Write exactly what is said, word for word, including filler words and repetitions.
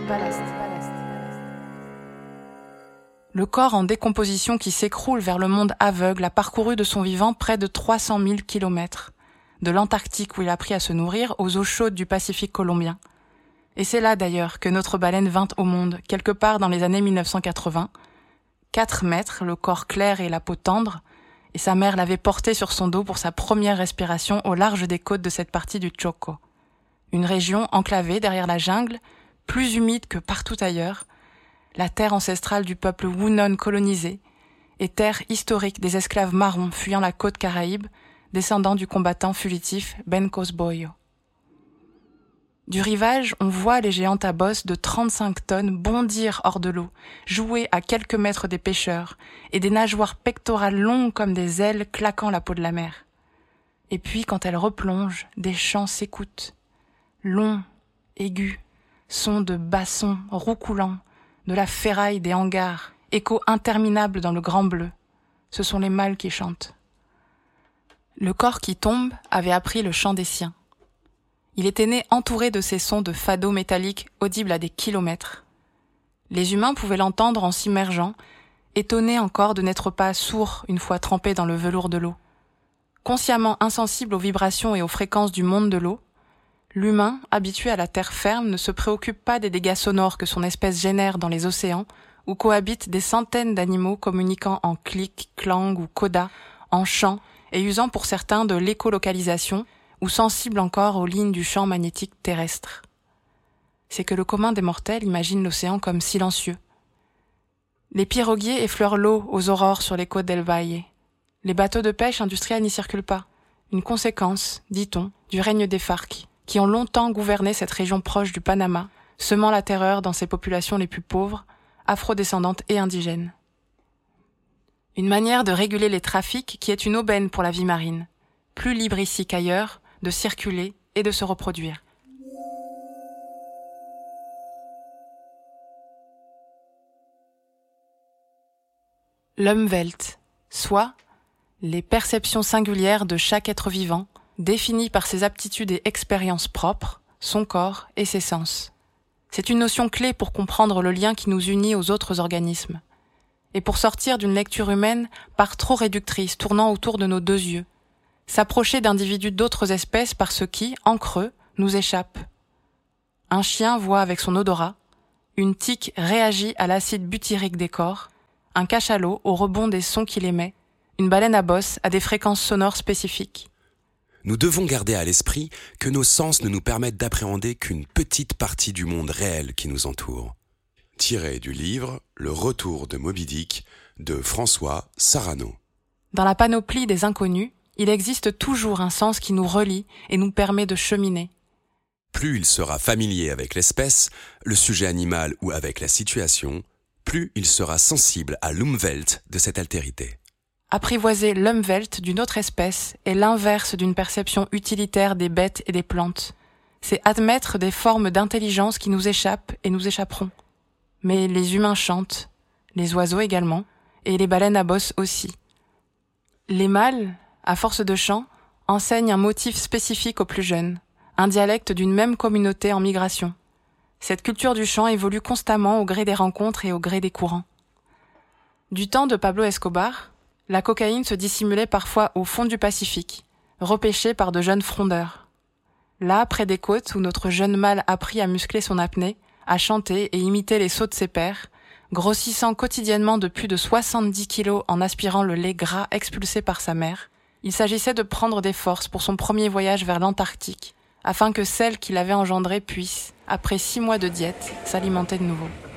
Ballast. Le corps en décomposition qui s'écroule vers le monde aveugle a parcouru de son vivant près de trois cent mille kilomètres, de l'Antarctique où il a appris à se nourrir aux eaux chaudes du Pacifique colombien. Et c'est là d'ailleurs que notre baleine vint au monde, quelque part dans les années mille neuf cent quatre-vingts. Quatre mètres, le corps clair et la peau tendre, et sa mère l'avait porté sur son dos pour sa première respiration au large des côtes de cette partie du Choco. Une région enclavée derrière la jungle, plus humide que partout ailleurs, la terre ancestrale du peuple Wunon colonisé, et terre historique des esclaves marrons fuyant la côte Caraïbe, descendants du combattant fugitif Ben Cosboyo. Du rivage, on voit les géantes à bosse de trente-cinq tonnes bondir hors de l'eau, jouer à quelques mètres des pêcheurs, et des nageoires pectorales longues comme des ailes claquant la peau de la mer. Et puis, quand elles replongent, des chants s'écoutent. Longs, aigus, sons de bassons roucoulants, de la ferraille des hangars, échos interminables dans le grand bleu. Ce sont les mâles qui chantent. Le corps qui tombe avait appris le chant des siens. Il était né entouré de ces sons de fado métalliques audibles à des kilomètres. Les humains pouvaient l'entendre en s'immergeant, étonnés encore de n'être pas sourds une fois trempés dans le velours de l'eau. Consciemment insensible aux vibrations et aux fréquences du monde de l'eau, l'humain, habitué à la terre ferme, ne se préoccupe pas des dégâts sonores que son espèce génère dans les océans, où cohabitent des centaines d'animaux communiquant en clic, clang ou coda, en chant, et usant pour certains de l'écolocalisation, ou sensibles encore aux lignes du champ magnétique terrestre. C'est que le commun des mortels imagine l'océan comme silencieux. Les piroguiers effleurent l'eau aux aurores sur les côtes d'El Valle. Les bateaux de pêche industriels n'y circulent pas. Une conséquence, dit-on, du règne des Farc, qui ont longtemps gouverné cette région proche du Panama, semant la terreur dans ses populations les plus pauvres, afrodescendantes et indigènes. Une manière de réguler les trafics qui est une aubaine pour la vie marine, plus libre ici qu'ailleurs, de circuler et de se reproduire. L'Umwelt, soit les perceptions singulières de chaque être vivant, définies par ses aptitudes et expériences propres, son corps et ses sens. C'est une notion clé pour comprendre le lien qui nous unit aux autres organismes, et pour sortir d'une lecture humaine par trop réductrice tournant autour de nos deux yeux, s'approcher d'individus d'autres espèces par ce qui, en creux, nous échappe. Un chien voit avec son odorat, une tique réagit à l'acide butyrique des corps, un cachalot au rebond des sons qu'il émet, une baleine à bosse a des fréquences sonores spécifiques. Nous devons garder à l'esprit que nos sens ne nous permettent d'appréhender qu'une petite partie du monde réel qui nous entoure. Tiré du livre « Le retour de Moby Dick » de François Sarano. Dans la panoplie des inconnus, il existe toujours un sens qui nous relie et nous permet de cheminer. Plus il sera familier avec l'espèce, le sujet animal ou avec la situation, plus il sera sensible à l'Umwelt de cette altérité. Apprivoiser l'Umwelt d'une autre espèce est l'inverse d'une perception utilitaire des bêtes et des plantes. C'est admettre des formes d'intelligence qui nous échappent et nous échapperont. Mais les humains chantent, les oiseaux également, et les baleines à bosse aussi. Les mâles, à force de chant, enseignent un motif spécifique aux plus jeunes, un dialecte d'une même communauté en migration. Cette culture du chant évolue constamment au gré des rencontres et au gré des courants. Du temps de Pablo Escobar, la cocaïne se dissimulait parfois au fond du Pacifique, repêchée par de jeunes frondeurs. Là, près des côtes où notre jeune mâle apprit à muscler son apnée, à chanter et imiter les sauts de ses pairs, grossissant quotidiennement de plus de soixante-dix kilos en aspirant le lait gras expulsé par sa mère, il s'agissait de prendre des forces pour son premier voyage vers l'Antarctique, afin que celle qui l'avait engendré puisse, après six mois de diète, s'alimenter de nouveau.